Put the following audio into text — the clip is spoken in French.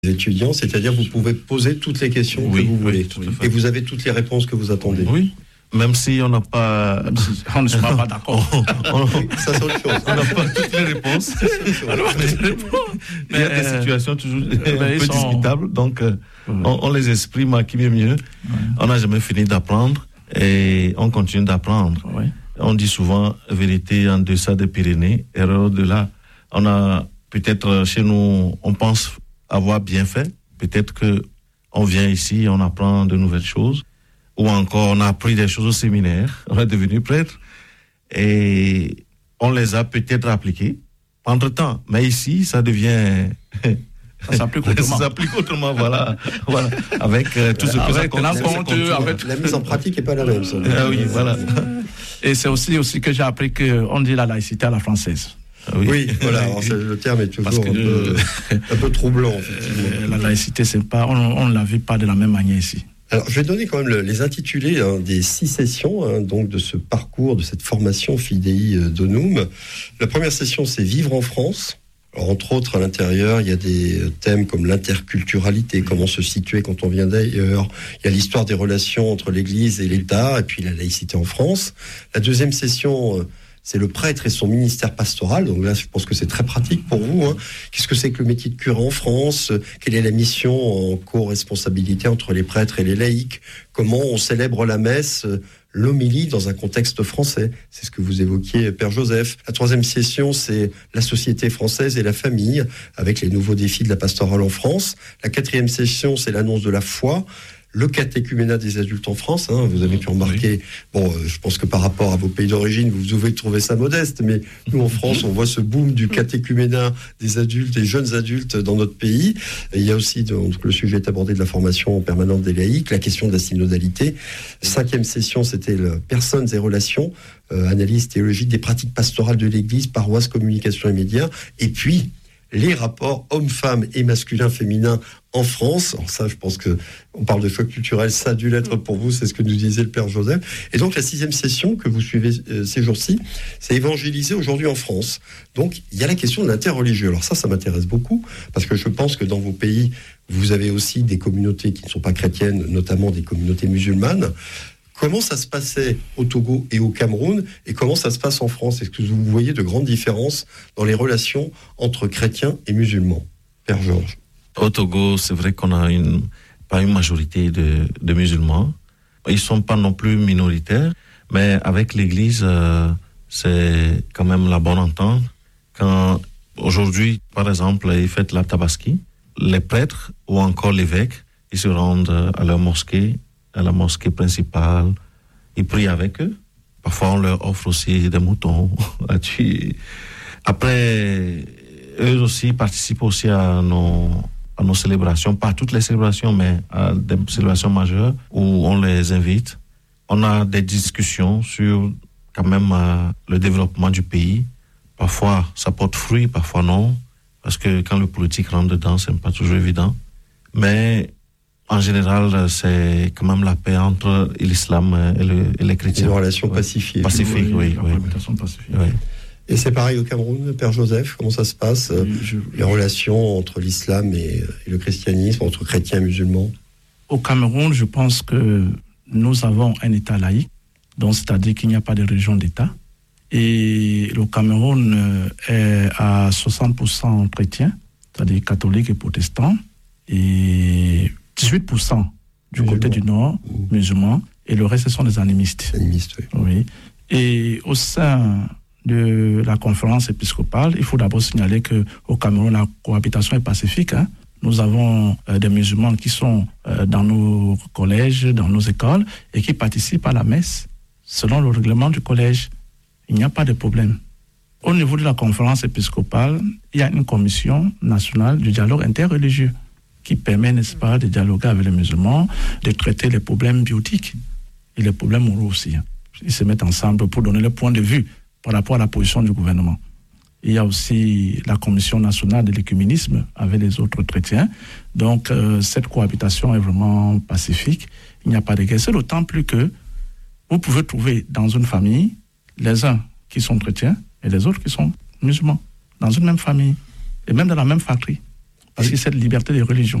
étudiants, c'est-à-dire vous pouvez poser toutes les questions que vous voulez. Et vous avez toutes les réponses que vous attendez. Oui. Même si on n'a pas... on ne sera pas d'accord. Ça, c'est autre chose. On n'a pas toutes les réponses. Mais il y a des situations toujours un peu discutables. Donc, on les exprime à qui mieux mieux. On n'a jamais fini d'apprendre et on continue d'apprendre. On dit souvent vérité en deçà des Pyrénées, erreur au-delà. On a peut-être chez nous, on pense avoir bien fait. Peut-être qu'on vient ici, on apprend de nouvelles choses. Ou encore, on a appris des choses au séminaire, on est devenu prêtre, et on les a peut-être appliquées entre-temps. Mais ici, ça devient... Ça s'applique autrement. Ça s'applique autrement, voilà. Avec tout ce que ça compte. La mise en pratique n'est pas la même. Ça. Oui, voilà. Et c'est aussi que j'ai appris qu'on dit la laïcité à la française. Oui, voilà. Alors, le terme est toujours un peu troublant. La laïcité, c'est pas, on ne la vit pas de la même manière ici. Alors, je vais donner quand même les intitulés des 6 sessions donc de ce parcours, de cette formation Fidei Donum. La première session, c'est Vivre en France. Alors, entre autres, à l'intérieur, il y a des thèmes comme l'interculturalité, comment se situer quand on vient d'ailleurs. Il y a l'histoire des relations entre l'Église et l'État, et puis la laïcité en France. La deuxième session... c'est le prêtre et son ministère pastoral. Donc là, je pense que c'est très pratique pour vous. Qu'est-ce que c'est que le métier de curé en France ? Quelle est la mission en co-responsabilité entre les prêtres et les laïcs ? Comment on célèbre la messe, l'homélie dans un contexte français ? C'est ce que vous évoquiez, Père Joseph. La troisième session, c'est la société française et la famille, avec les nouveaux défis de la pastorale en France. La quatrième session, c'est l'annonce de la foi. Le catéchuménat des adultes en France, vous avez pu remarquer, je pense que par rapport à vos pays d'origine, vous devez trouver ça modeste, mais nous en France, on voit ce boom du catéchuménat des adultes et jeunes adultes dans notre pays. Et il y a aussi, donc, le sujet est abordé de la formation permanente des laïcs, la question de la synodalité. 5e session, c'était personnes et relations, analyse théologique des pratiques pastorales de l'Église, paroisse, communication et médias, et puis les rapports hommes-femmes et masculins-féminins en France. Alors ça, je pense que on parle de choc culturel, ça a dû l'être pour vous, c'est ce que nous disait le Père Joseph. Et donc la 6e session que vous suivez ces jours-ci, c'est évangéliser aujourd'hui en France. Donc il y a la question de l'interreligieux. Alors ça m'intéresse beaucoup, parce que je pense que dans vos pays, vous avez aussi des communautés qui ne sont pas chrétiennes, notamment des communautés musulmanes. Comment ça se passait au Togo et au Cameroun, et comment ça se passe en France ? Est-ce que vous voyez de grandes différences dans les relations entre chrétiens et musulmans ? Père Georges. Au Togo, c'est vrai qu'on a pas une majorité de musulmans. Ils ne sont pas non plus minoritaires, mais avec l'Église, c'est quand même la bonne entente. Quand aujourd'hui, par exemple, ils fêtent la Tabaski, les prêtres ou encore l'évêque, ils se rendent à leur mosquée, à la mosquée principale, ils prient avec eux. Parfois, on leur offre aussi des moutons à tuer. Après, eux aussi participent aussi à nos célébrations, pas toutes les célébrations, mais à des célébrations majeures où on les invite. On a des discussions sur quand même le développement du pays. Parfois, ça porte fruit, parfois non, parce que quand le politique rentre dedans, c'est pas toujours évident. Mais en général, c'est quand même la paix entre l'islam et les chrétiens. Une relation pacifique. Pacifique, oui. Et c'est pareil au Cameroun, Père Joseph, comment ça se passe, les relations entre l'islam et le christianisme, entre chrétiens et musulmans ? Au Cameroun, je pense que nous avons un État laïque, donc c'est-à-dire qu'il n'y a pas de religion d'État. Et le Cameroun est à 60% chrétien, c'est-à-dire catholique et protestant, et 18% du côté du nord, musulmans, et le reste, ce sont des animistes. Animistes, oui. Et au sein de la conférence épiscopale, il faut d'abord signaler qu'au Cameroun, la cohabitation est pacifique. Nous avons des musulmans qui sont dans nos collèges, dans nos écoles, et qui participent à la messe selon le règlement du collège. Il n'y a pas de problème. Au niveau de la conférence épiscopale, il y a une commission nationale du dialogue interreligieux qui permet, n'est-ce pas, de dialoguer avec les musulmans, de traiter les problèmes biotiques et les problèmes moraux aussi. Ils se mettent ensemble pour donner le point de vue par rapport à la position du gouvernement. Il y a aussi la commission nationale de l'écuménisme avec les autres chrétiens. Donc, cette cohabitation est vraiment pacifique. Il n'y a pas de guerre. C'est d'autant plus que vous pouvez trouver dans une famille les uns qui sont chrétiens et les autres qui sont musulmans, dans une même famille et même dans la même fratrie. Parce que cette liberté de religion.